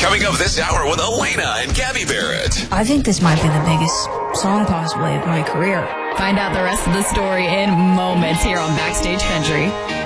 Coming up this hour with Elena and Gabby Barrett. I think this might be the biggest song possibly of my career. Find out the rest of the story in moments here on Backstage Country.